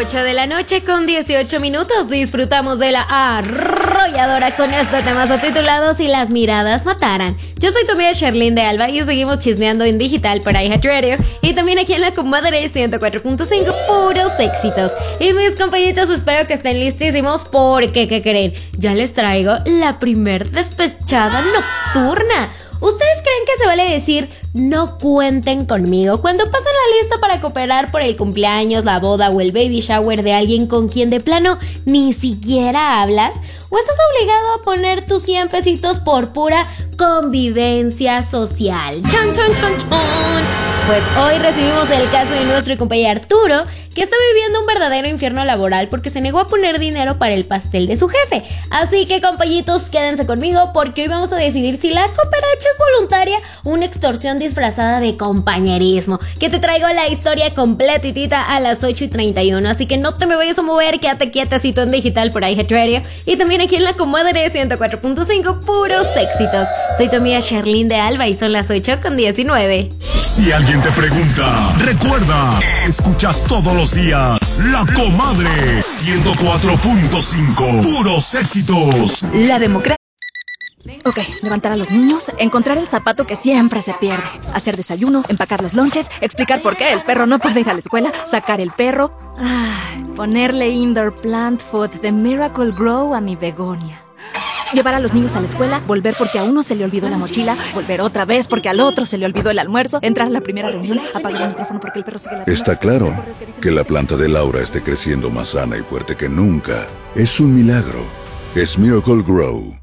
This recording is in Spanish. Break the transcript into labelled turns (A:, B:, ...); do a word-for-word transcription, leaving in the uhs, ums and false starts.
A: ocho de la noche con dieciocho minutos. Disfrutamos de la arrolladora con este temazo titulado Si las miradas mataran. Yo soy tu amiga Sherlyn de Alba y seguimos chismeando en digital para iHeartRadio y también aquí en la comadre ciento cuatro punto cinco, puros éxitos. Y mis compañitos, espero que estén listísimos porque, ¿qué creen? Ya les traigo la primer despechada nocturna. ¿Ustedes creen que se vale decir no cuenten conmigo cuando pasan la lista para cooperar por el cumpleaños, la boda o el baby shower de alguien con quien de plano ni siquiera hablas? ¿O estás obligado a poner tus cien pesitos por pura convivencia social? ¡Chon, chon, chon, chon! Pues hoy recibimos el caso de nuestro compañero Arturo, que está viviendo un verdadero infierno laboral porque se negó a poner dinero para el pastel de su jefe. Así que, compañitos, quédense conmigo porque hoy vamos a decidir si la cooperacha es voluntaria o una extorsión disfrazada de compañerismo. Que te traigo la historia completitita a las ocho y treinta y uno, así que no te me vayas a mover, quédate quietecito en digital por iHeartRadio y también aquí en la comadre ciento cuatro punto cinco, puros éxitos. Soy tu amiga Sherlyn de Alba y son las ocho con diecinueve.
B: Si alguien te pregunta, recuerda, escuchas todos los días La Comadre ciento cuatro punto cinco, puros éxitos.
C: La democracia. Ok, levantar a los niños, encontrar el zapato que siempre se pierde, hacer desayuno, empacar los lonches, explicar por qué el perro no puede ir a la escuela, sacar el perro, ay, ponerle indoor plant food de Miracle Grow a mi begonia. Llevar a los niños a la escuela, volver porque a uno se le olvidó la mochila, volver otra vez porque al otro se le olvidó el almuerzo, entrar a la primera reunión, apagar el micrófono porque el perro sigue la...
D: Está claro que la planta de Laura esté creciendo más sana y fuerte que nunca. Es un milagro. Es Miracle Grow.